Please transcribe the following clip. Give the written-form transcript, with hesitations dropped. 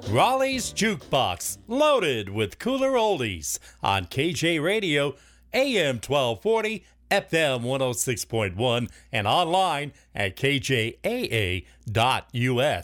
Raleigh's Jukebox, loaded with cooler oldies on KJ Radio, AM 1240, FM 106.1, and online at kjaa.us.